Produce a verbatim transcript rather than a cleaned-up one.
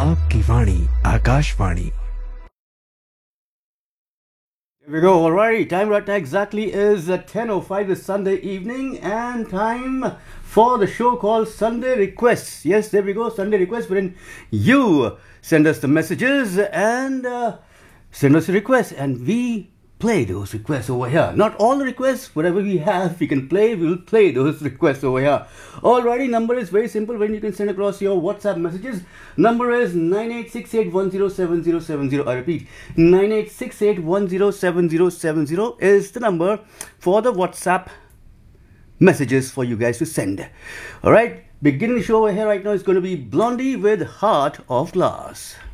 आपकी वाणी Akashvani. Here we go. Alright, time right now exactly is uh, ten oh five this Sunday evening, and time for the show called Sunday Requests. Yes, there we go, Sunday Requests, wherein you send us the messages and uh, send us a request, and we play those requests over here. Not all the requests, whatever we have, we can play, we will play those requests over here. Alrighty, number is very simple when you can send across your WhatsApp messages. Number is nine eight six eight one zero seven zero seven zero. I repeat, nine eight six eight one zero seven zero seven zero is the number for the WhatsApp messages for you guys to send. Alright, beginning the show over here right now is going to be Blondie with Heart of Glass.